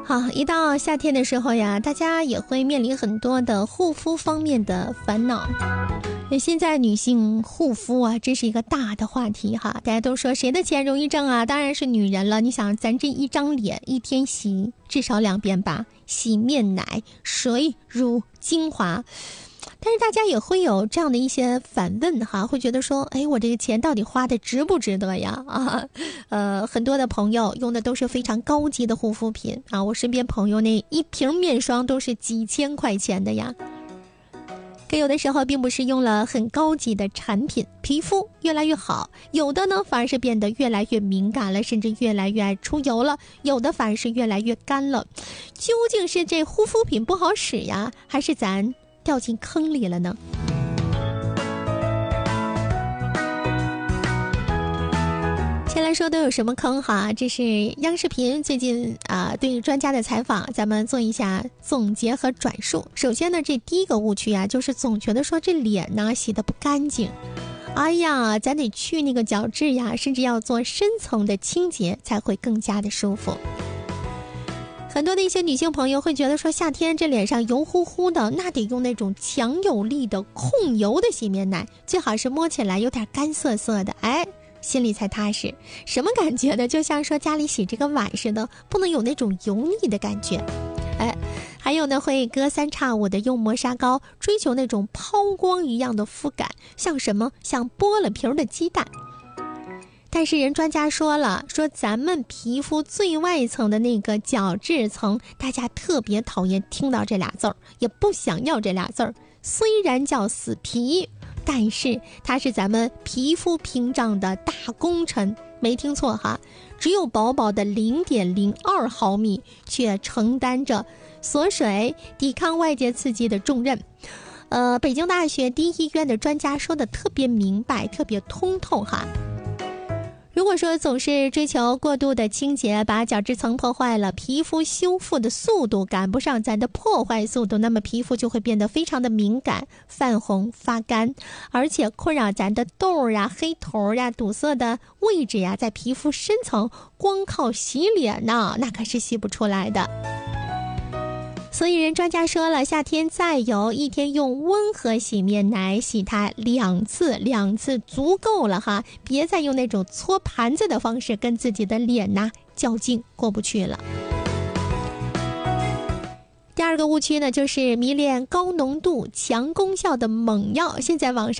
好，一到夏天的时候呀，大家也会面临很多的护肤方面的烦恼。现在女性护肤啊，这是一个大的话题哈。大家都说谁的钱容易挣啊？当然是女人了。你想，咱这一张脸一天洗至少2遍吧，洗面奶、水、乳、精华。但是大家也会有这样的一些反问哈，会觉得说，哎，我这个钱到底花的值不值得呀？很多的朋友用的都是非常高级的护肤品啊，我身边朋友那一瓶面霜都是几千块钱的呀。可有的时候并不是用了很高级的产品，皮肤越来越好，有的呢反而是变得越来越敏感了，甚至越来越爱出油了，有的反而是越来越干了。究竟是这护肤品不好使呀，还是咱掉进坑里了呢？先来说都有什么坑哈？这是央视频最近对专家的采访，咱们做一下总结和转述。首先呢，这第一个误区啊，就是总觉得说这脸呢洗得不干净，哎呀，咱得去那个角质呀，甚至要做深层的清洁才会更加的舒服。很多的一些女性朋友会觉得说，夏天这脸上油乎乎的，那得用那种强有力的控油的洗面奶，最好是摸起来有点干涩涩的，哎，心里才踏实。什么感觉呢？就像说家里洗这个碗似的，不能有那种油腻的感觉。哎，还有呢，会隔三差五的用磨砂膏，追求那种抛光一样的肤感，像什么？像剥了皮儿的鸡蛋。但是人专家说了，说咱们皮肤最外层的那个角质层，大家特别讨厌听到这俩字儿，也不想要这俩字儿。虽然叫死皮，但是它是咱们皮肤屏障的大功臣，没听错哈，只有薄薄的 0.02 毫米，却承担着锁水、抵抗外界刺激的重任。北京大学第一医院的专家说的特别明白，特别通透哈。如果说总是追求过度的清洁，把角质层破坏了，皮肤修复的速度赶不上咱的破坏速度，那么皮肤就会变得非常的敏感、泛红、发干，而且困扰咱的痘啊、黑头啊、堵塞的位置呀，在皮肤深层，光靠洗脸呢，那可是洗不出来的。所以人专家说了，夏天再油，一天用温和洗面奶洗它2次足够了哈，别再用那种搓盘子的方式跟自己的脸呐较劲，过不去了。第二个误区呢，就是迷恋高浓度强功效的猛药。现在网上